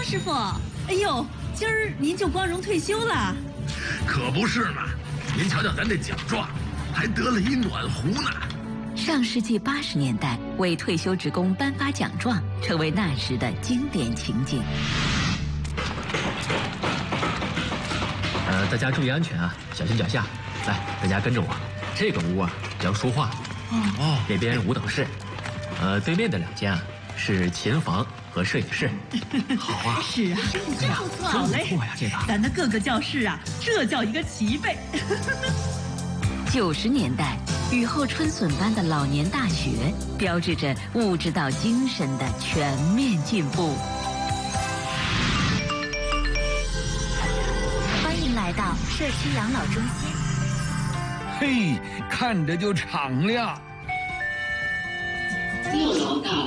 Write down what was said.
师傅。哎呦，今儿您就光荣退休了？ 可不是嘛！您瞧瞧咱这奖状，还得了一暖壶呢。 上世纪80年代，为退休职工颁发奖状，成为那时的经典情景。 大家注意安全啊，小心脚下。来，大家跟着我。这个屋啊叫书画，那边舞蹈室，对面的2间啊是琴房和摄影室。好啊， 是啊，真不错，好嘞。 不错呀，这个。 咱的各个教室啊，这叫一个齐备。 90年代，雨后春笋般的老年大学，标志着物质到精神的全面进步。 欢迎来到社区养老中心。 嘿，看着就敞亮。 六楼到